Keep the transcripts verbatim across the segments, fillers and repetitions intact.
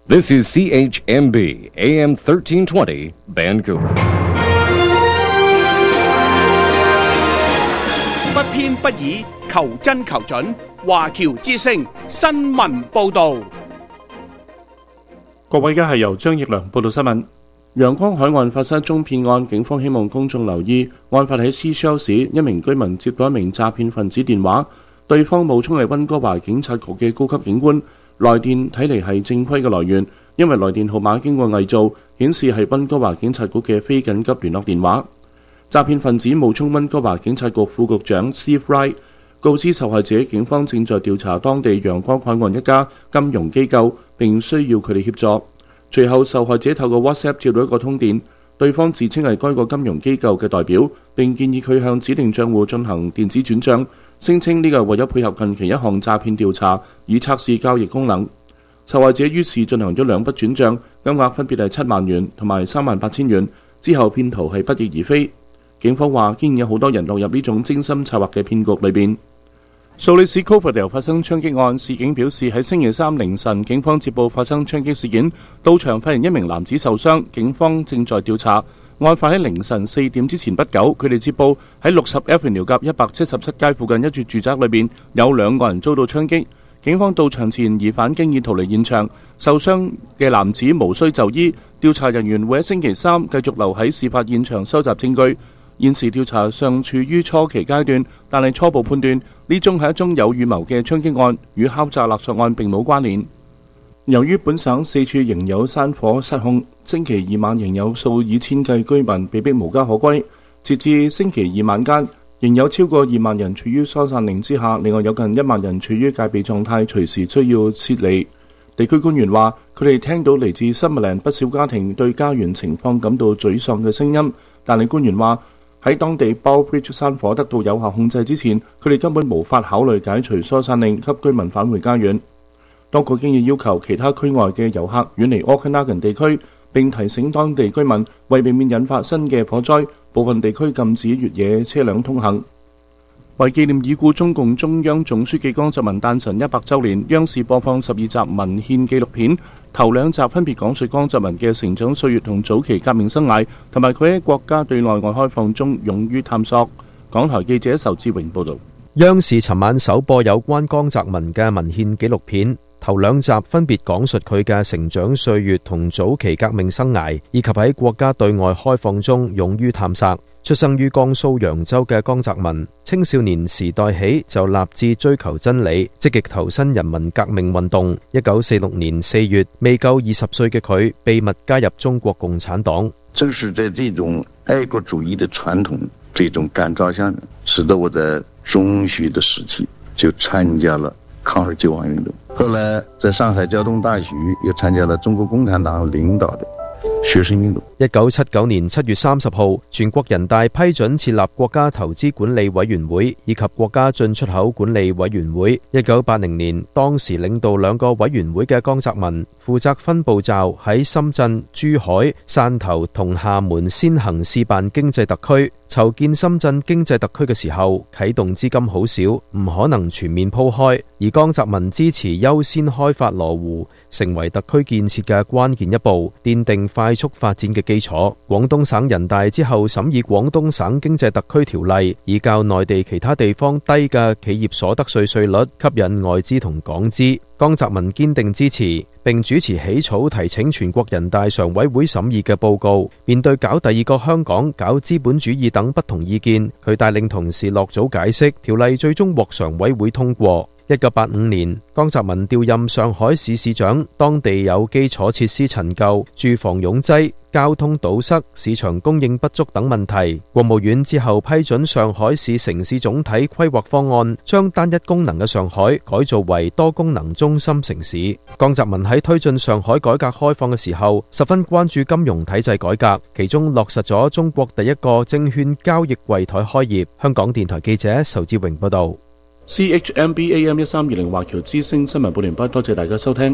This is C H M B A M thirteen twenty Vancouver。 不偏不倚，求真求準。華僑之聲新聞報導。 各位，而家係由張奕良報道新聞。陽光海岸發生一宗騙案，警方希望公眾留意。案發喺 Seashell 市，一名居民接到一名詐騙分子電話，對方冒充係溫哥華警察局嘅高級警官。來電睇嚟係正規嘅來源，因為來電號碼經過偽造，顯示係溫哥華警察局嘅非緊急聯絡電話。詐騙分子冒充溫哥華警察局副局長 Steve Wright， 告知受害者警方正在調查當地陽光海岸一家金融機構，並需要佢哋協助。隨後受害者透過 WhatsApp 接到一個通電，對方自稱係該個金融機構嘅代表，並建議佢向指定帳戶進行電子轉帳，聲稱呢個係為咗配合近期一項詐騙調查，以測試交易功能。受害者於是進行咗兩筆轉帳，金額分別係七萬元同埋三萬八千元。之後騙徒係不翼而飛。警方話，竟然有好多人落入呢種精心策劃嘅騙局裏邊。蘇黎世 Coverdale 發生槍擊案，市警表示喺星期三凌晨，警方接報發生槍擊事件，到場發現一名男子受傷，警方正在調查。案發喺凌晨四點之前不久，佢哋接報喺六十 Avenue 及一百七十七街附近一處住宅裏邊有兩個人遭到槍擊。警方到場前，疑犯經已逃離現場，受傷嘅男子無需就醫。調查人員會喺星期三繼續留喺事發現場收集證據。現時調查尚處於初期階段，但係初步判斷呢宗係一宗有預謀嘅槍擊案，與敲詐勒索案並冇關聯。由於本省四處仍有山火失控，星期二晚仍有數以千計居民被逼無家可歸。截至星期二晚間，仍有超過二萬人處於疏散令之下，另外有近一萬人處於戒備狀態，隨時需要撤離。地區官員話，佢哋聽到嚟自Summerland不少家庭對家園情況感到沮喪嘅聲音，但係官員話，喺當地 Bowbridge 山火得到有效控制之前，佢哋根本無法考慮解除疏散令，給居民返回家園。當局經已要求其他區外嘅遊客遠離 Okanagan 地區，並提醒當地居民為避免引發新嘅火災，部分地區禁止越野車輛通行。為紀念已故中共中央總書記江澤民誕辰一百週年，央視播放十二集文獻紀錄片，頭兩集分別講述江澤民嘅成長歲月同早期革命生涯，同埋佢喺國家對內外開放中勇於探索。港台記者仇志榮報導。 央視尋晚首播有關江澤民嘅文獻紀錄片，頭兩集分別講述佢嘅成長歲月同早期革命生涯，以及喺國家對外開放中勇於探索。出生於江蘇揚州嘅江澤民，青少年時代起就立志追求真理，積極投身人民革命運動。一九四六年四月，未夠二十歲嘅佢秘密加入中國共產黨。 正是在這種愛國主義的傳統這種感召下，使得我在中學的時期就參加了抗日救亡運動。後來在上海交通大學又參加了中國共產黨領導的學生運動。 一九七九年七月三十號，全國人大批准設立國家投資管理委員會以及國家進出口管理委員會。一九八零年，當時領導兩個委員會嘅江澤民，負責分步驟喺深圳、珠海、汕頭同廈門先行試辦經濟特區。籌建深圳經濟特區嘅時候，啟動資金好少，唔可能全面鋪開，而江澤民支持優先開發羅湖，成為特區建設嘅關鍵一步，奠定快速發展嘅基礎。廣東省人大之後審議廣東省經濟特區條例，以較內地其他地方低嘅企業所得稅稅率，吸引外資同港資。江澤民堅定支持，並主持起草提請全國人大常委會審議嘅報告。面對搞第二個香港、搞資本主義等不同意見，佢帶領同事落組解釋，條例最終獲常委會通過。一九八五年，江澤民調任上海市市長，當地有基礎設施陳舊、住房擁擠、交通堵塞、市場供應不足等問題。國務院之後批准上海市城市總體規劃方案，將單一功能嘅上海改造為多功能中心城市。江澤民喺推進上海改革開放嘅時候，十分關注金融體制改革，其中落實咗中國第一個證券交易櫃台開業。香港電台記者仇志榮報道。 C H M B A M 一三二零華僑之聲新聞報完畢，多謝大家收聽。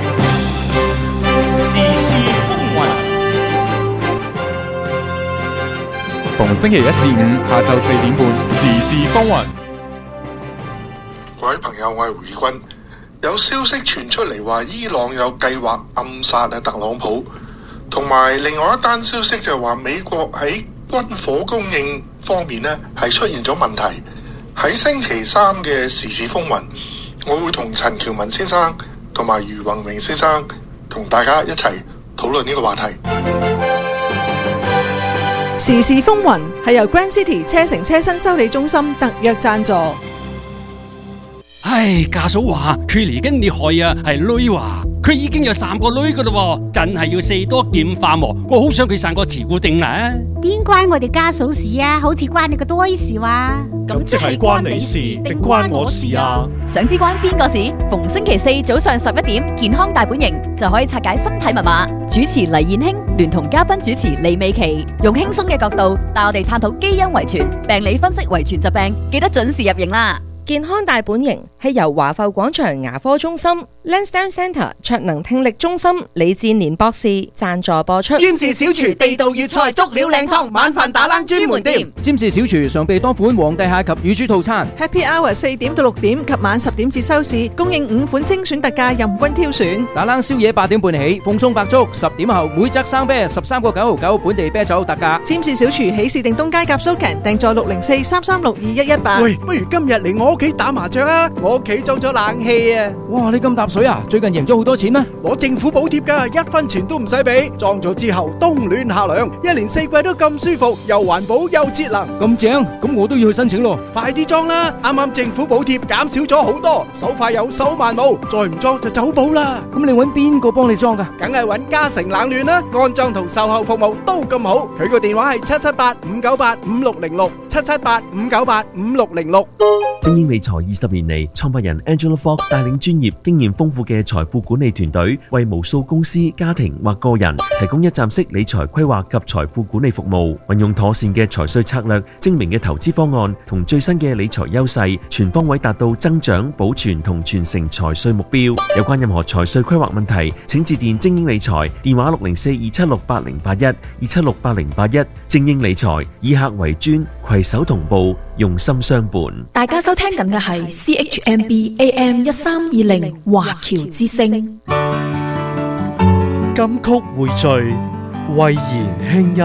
時事風雲，逢星期一至五下晝四點半，時事風雲。 各位朋友，我係胡宇君。 有消息傳出嚟話伊朗有計劃暗殺啊特朗普，同埋另外一單消息就係話美國喺軍火供應方面呢係出現咗問題。喺星期三嘅時事風雲，我會同陳喬文先生同埋余宏榮先生同大家一齊討論呢個話題。 時事風雲係由 Grand City 車城車身修理中心特約贊助。 唉，家嫂話佢嚟緊你害啊，係女話佢已經有三個女噶啦，真係要四多劍化喎。我好想佢生個慈固定啦。 邊關我哋家嫂事啊？好似關你個多事話。 咁即係關你事定關我事啊？ 想知關邊個事？逢星期四早上十一點，健康大本營就可以拆解身體密碼。主持黎燕卿聯同嘉賓主持李美琪，用輕鬆嘅角度帶我哋探討基因遺傳、病理分析遺傳疾病，記得準時入營啦！ 健康大本營係由華埠廣場牙科中心、Lansdowne Centre 卓能聽力中心李志年博士贊助播出。 占士小廚地道粵菜足料靚湯，晚飯打冷專門店。 占士小廚常備多款皇帝蟹及乳豬套餐。 Happy Hour 四點到六點及晚十點至收市，供應五款精選特價，任君挑選。 打冷宵夜八點半起，鳳送白粥十點後每則生啤十三個九毫九，本地啤酒特價。 占士小廚喜事定東街夾蘇強訂座六零四三三六二一一八。 喂，不如今日嚟我屋企打麻將啊！我屋企裝咗冷氣啊！ 哇，你咁搭水啊？最近贏咗好多錢咩？ 攞政府補貼噶，一分錢都唔使俾。裝咗之後冬暖夏涼，一年四季都咁舒服，又環保又節能。 咁正，咁我都要去申請咯。 快啲裝啦！啱啱政府補貼減少咗好多，手快有手慢冇，再唔裝就走寶啦。 咁你搵邊個幫你裝噶？ 梗係搵嘉誠冷暖啦，安裝同售後服務都咁好。佢個電話係七七八五九八五六零六，七七八五九八五六零六。 精英理財二十年嚟，創辦人 Angela Fogg 帶領專業、經驗豐富嘅財富管理團隊，為無數公司、家庭或個人提供一站式理財規劃及財富管理服務。運用妥善嘅財稅策略、精明嘅投資方案同最新嘅理財優勢，全方位達到增長、保存同傳承財稅目標。有關任何財稅規劃問題，請致電精英理財，電話六零四二七六八零八一二七六八零八一。精英理財以客為專，攜手同步，用心相伴。 大家收聽緊嘅係 C H M B A M 一三二零華僑之聲。 金曲匯聚，慧言輕音。